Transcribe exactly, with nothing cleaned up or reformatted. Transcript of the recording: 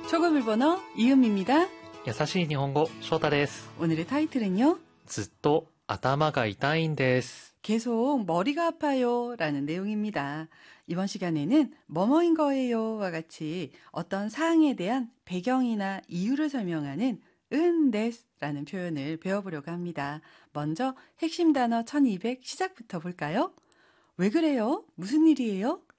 초급 일본어 이음입니다. 優しい日本語、翔太です。 오늘의 타이틀은요. ずっと頭が痛いんです. 계속 머리가 아파요 라는 내용입니다. 이번 시간에는 뭐뭐인 거예요와 같이 어떤 사항에 대한 배경이나 이유를 설명하는 은 데스라는 표현을 배워보려고 합니다. 먼저 핵심 단어 천이백 시작부터 볼까요? 왜 그래요? 무슨 일이에요?